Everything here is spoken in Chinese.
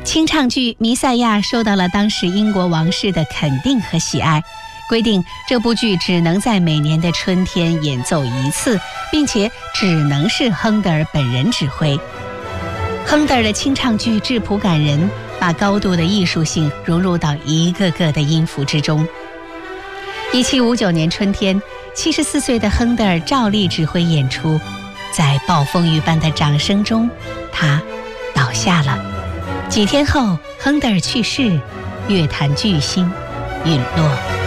清唱剧《弥赛亚》受到了当时英国王室的肯定和喜爱，规定这部剧只能在每年的春天演奏一次，并且只能是亨德尔本人指挥。亨德尔的清唱剧质朴感人，把高度的艺术性融入到一个个的音符之中。1759年春天，74岁的亨德尔照例指挥演出，在暴风雨般的掌声中，他倒下了。几天后，亨德尔去世，乐坛巨星陨落。